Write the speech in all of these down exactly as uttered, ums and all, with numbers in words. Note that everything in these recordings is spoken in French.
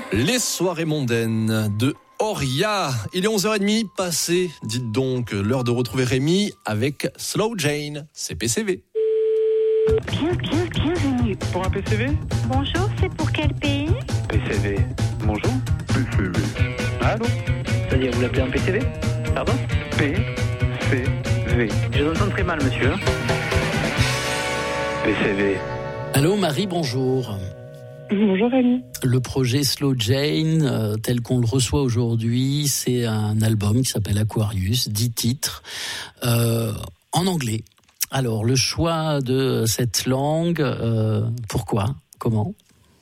Les soirées mondaines de Oria. Il est onze heures trente, passé, dites donc, l'heure de retrouver Rémi avec Slow Jane, c'est P C V. Bien, bien, bienvenue. Pour un P C V ? Bonjour, c'est pour quel pays ? P C V. Bonjour. P C V. Allô ? C'est-à-dire, vous l'appelez un P C V ? Pardon ? P C V. Je vous entends très mal, monsieur. P C V. Allô Marie, bonjour. Bonjour Rémi. Le projet Slow Jane, euh, tel qu'on le reçoit aujourd'hui, c'est un album qui s'appelle Aquarius, dix titres, euh, en anglais. Alors, le choix de cette langue, euh, pourquoi ? Comment ?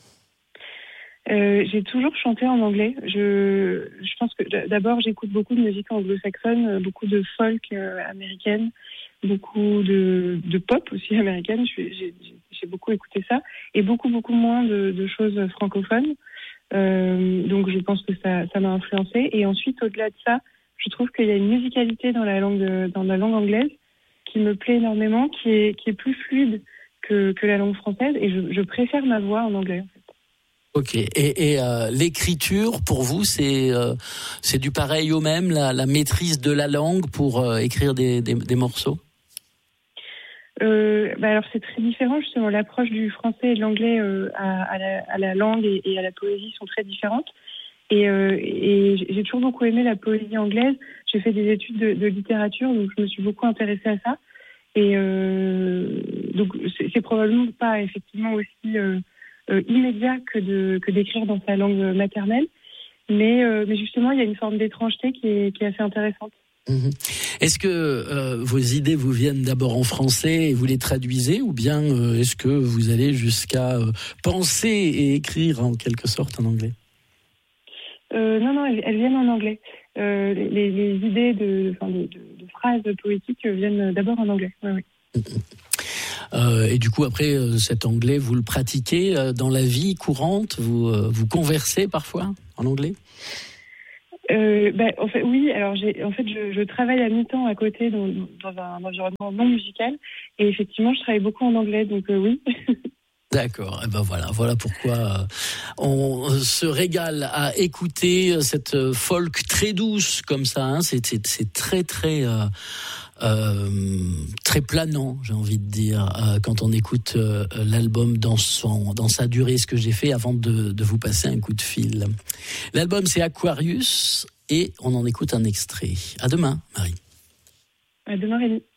Euh, j'ai toujours chanté en anglais. Je, je pense que d'abord, j'écoute beaucoup de musique anglo-saxonne, beaucoup de folk euh, américaine, beaucoup de, de pop aussi américaine. J'ai, j'ai, j'ai beaucoup écouté ça et beaucoup, beaucoup moins de, de choses francophones. Euh, donc, je pense que ça, ça m'a influencée. Et ensuite, au-delà de ça, je trouve qu'il y a une musicalité dans la langue, de, dans la langue anglaise qui me plaît énormément, qui est, qui est plus fluide que, que la langue française. Et je, je préfère ma voix en anglais, en fait. Ok. Et, et euh, l'écriture, pour vous, c'est euh, c'est du pareil au même, la, la maîtrise de la langue pour euh, écrire des, des, des morceaux ? Euh, bah alors c'est très différent justement. L'approche du français et de l'anglais euh, à, à, la, à la langue et, et à la poésie sont très différentes. Et, euh, et j'ai toujours beaucoup aimé la poésie anglaise. J'ai fait des études de, de littérature, donc je me suis beaucoup intéressée à ça. Et euh, donc c'est, c'est probablement pas effectivement aussi euh, euh, immédiat que de que d'écrire dans sa langue maternelle, mais euh, mais justement il y a une forme d'étrangeté qui est qui est assez intéressante. Mmh. Est-ce que euh, vos idées vous viennent d'abord en français et vous les traduisez, ou bien euh, est-ce que vous allez jusqu'à euh, penser et écrire en quelque sorte en anglais ? euh, Non, non, elles, elles viennent en anglais. Euh, les, les idées de, enfin, de, de, de phrases poétiques viennent d'abord en anglais. Oui, oui. Mmh. Euh, et du coup, après, euh, cet anglais, vous le pratiquez euh, dans la vie courante ? Vous, euh, vous conversez parfois en anglais ? Euh, bah, en fait, oui. Alors, j'ai, en fait, je, je travaille à mi-temps à côté dans, dans un environnement non musical, et effectivement, je travaille beaucoup en anglais, donc euh, oui. D'accord. Et ben voilà, voilà pourquoi euh, on se régale à écouter cette folk très douce comme ça. Hein. C'est, c'est, c'est très très euh, euh, très planant, j'ai envie de dire, euh, quand on écoute euh, l'album dans son dans sa durée. Ce que j'ai fait avant de, de vous passer un coup de fil. L'album c'est Aquarius et on en écoute un extrait. À demain, Marie. À demain, Rémi.